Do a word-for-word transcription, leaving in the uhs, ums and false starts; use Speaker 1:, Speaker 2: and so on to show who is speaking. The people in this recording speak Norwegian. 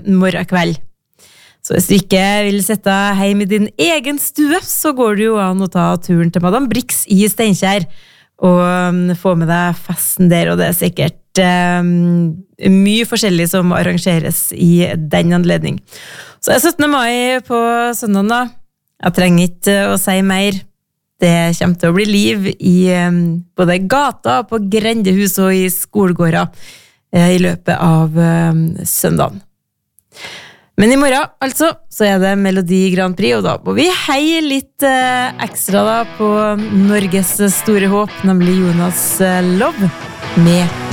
Speaker 1: morgenkveld. Så hvis du ikke vil sette deg hjem i din egen stue, så går det jo an å ta turen til Madame Brix i Steinkjer og um, få med deg festen der, og det er sikkert um, mye forskjellig som arrangeres i den anledning. Så er syttende mai på søndagen da. Jeg trenger ikke å si mer. Det kommer til å bli liv i um, både gata, på grendehus og i skolegårder uh, i løpet av um, søndagen. Men i morgen, altså, så er det Melodi Grand Prix, og da må vi heie litt eh, ekstra da på Norges store håp, nemlig Jonas eh, Love, med